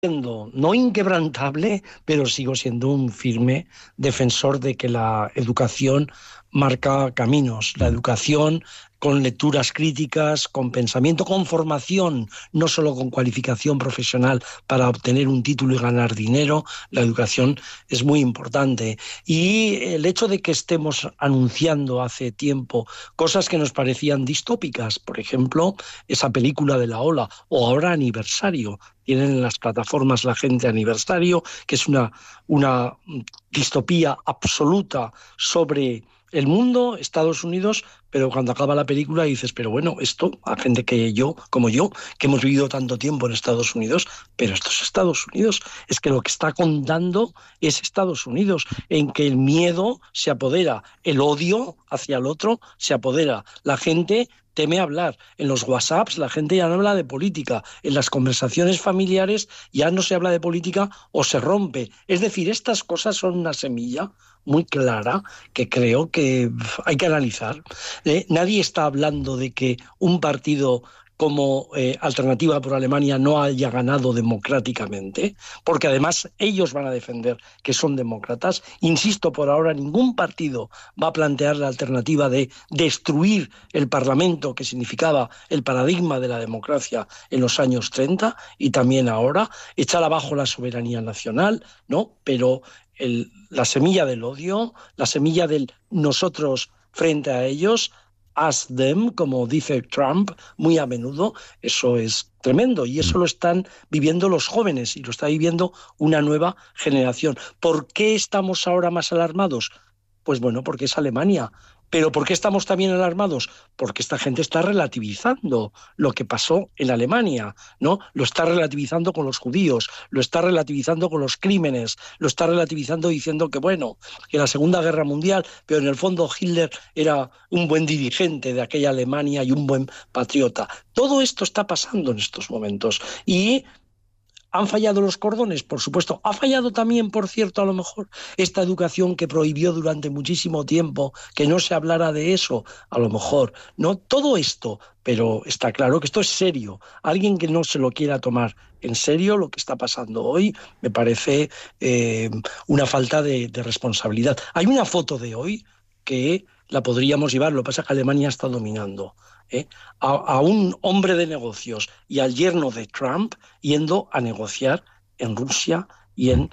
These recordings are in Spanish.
siendo no inquebrantable, pero sigo siendo un firme defensor de que la educación marca caminos. La educación con lecturas críticas, con pensamiento, con formación, no solo con cualificación profesional para obtener un título y ganar dinero. La educación es muy importante. Y el hecho de que estemos anunciando hace tiempo cosas que nos parecían distópicas, por ejemplo, esa película de la ola, o ahora Aniversario. Tienen en las plataformas la gente Aniversario, que es una distopía absoluta sobre el mundo, Estados Unidos, pero cuando acaba la película dices, pero bueno, esto, a gente como yo, que hemos vivido tanto tiempo en Estados Unidos, pero esto es Estados Unidos, es que lo que está contando es Estados Unidos, en que el miedo se apodera, el odio hacia el otro se apodera, la gente teme hablar. En los WhatsApps la gente ya no habla de política. En las conversaciones familiares ya no se habla de política o se rompe. Es decir, estas cosas son una semilla muy clara que creo que hay que analizar. Nadie está hablando de que un partido como Alternativa por Alemania no haya ganado democráticamente, porque además ellos van a defender que son demócratas. Insisto, por ahora ningún partido va a plantear la alternativa de destruir el Parlamento, que significaba el paradigma de la democracia en los años 30 y también ahora, echar abajo la soberanía nacional, ¿no? Pero la semilla del odio, la semilla del nosotros frente a ellos, us them, como dice Trump muy a menudo, eso es tremendo y eso lo están viviendo los jóvenes y lo está viviendo una nueva generación. ¿Por qué estamos ahora más alarmados? Pues bueno, porque es Alemania. ¿Pero por qué estamos también alarmados? Porque esta gente está relativizando lo que pasó en Alemania, ¿no? Lo está relativizando con los judíos, lo está relativizando con los crímenes, lo está relativizando diciendo que, bueno, que la Segunda Guerra Mundial, pero en el fondo Hitler era un buen dirigente de aquella Alemania y un buen patriota. Todo esto está pasando en estos momentos y ¿han fallado los cordones? Por supuesto. ¿Ha fallado también, por cierto, a lo mejor esta educación que prohibió durante muchísimo tiempo que no se hablara de eso? A lo mejor. No todo esto, pero está claro que esto es serio. Alguien que no se lo quiera tomar en serio lo que está pasando hoy me parece una falta de responsabilidad. Hay una foto de hoy que la podríamos llevar, lo que pasa es que Alemania está dominando. A un hombre de negocios y al yerno de Trump yendo a negociar en Rusia y en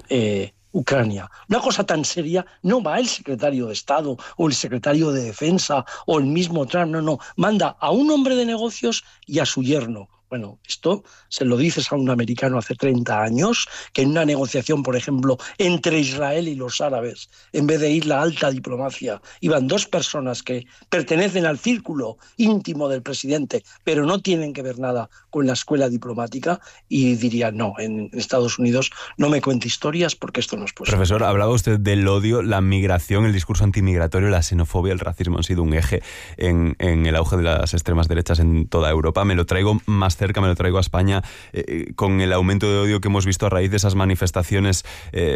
Ucrania. Una cosa tan seria, no va el secretario de Estado o el secretario de Defensa o el mismo Trump, no, manda a un hombre de negocios y a su yerno. Bueno, esto se lo dices a un americano hace 30 años, que en una negociación, por ejemplo, entre Israel y los árabes, en vez de ir la alta diplomacia, iban dos personas que pertenecen al círculo íntimo del presidente, pero no tienen que ver nada con la escuela diplomática, y dirían, no, en Estados Unidos no me cuente historias porque esto no es posible. Profesor, hablaba usted del odio, la migración, el discurso antimigratorio, la xenofobia, el racismo han sido un eje en el auge de las extremas derechas en toda Europa. Me lo traigo más cerca, me lo traigo a España, con el aumento de odio que hemos visto a raíz de esas manifestaciones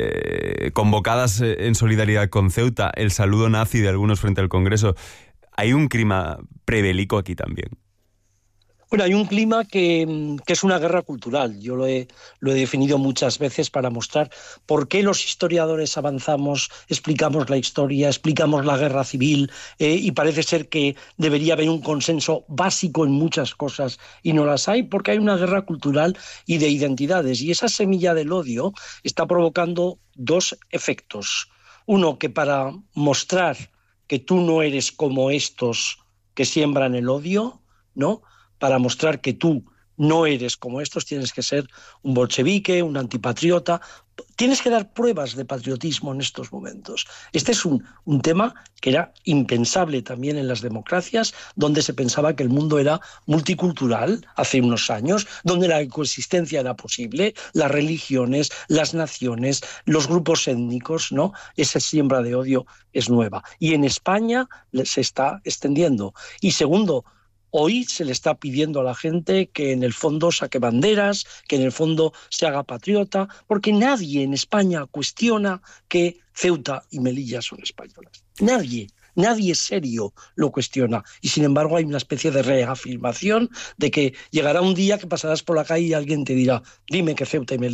convocadas en solidaridad con Ceuta, el saludo nazi de algunos frente al Congreso. Hay un clima prebélico aquí también. Bueno, hay un clima que es una guerra cultural. Yo lo he definido muchas veces para mostrar por qué los historiadores avanzamos, explicamos la historia, explicamos la guerra civil, y parece ser que debería haber un consenso básico en muchas cosas y no las hay, porque hay una guerra cultural y de identidades. Y esa semilla del odio está provocando dos efectos. Uno, que para mostrar que tú no eres como estos que siembran el odio, ¿no? Para mostrar que tú no eres como estos, tienes que ser un bolchevique, un antipatriota, tienes que dar pruebas de patriotismo en estos momentos. Este es un tema que era impensable también en las democracias, donde se pensaba que el mundo era multicultural hace unos años, donde la coexistencia era posible, las religiones, las naciones, los grupos étnicos, ¿no? Esa siembra de odio es nueva. Y en España se está extendiendo. Y segundo, hoy se le está pidiendo a la gente que en el fondo saque banderas, que en el fondo se haga patriota, porque nadie en España cuestiona que Ceuta y Melilla son españolas. Nadie serio lo cuestiona. Y sin embargo hay una especie de reafirmación de que llegará un día que pasarás por la calle y alguien te dirá, dime que Ceuta y Melilla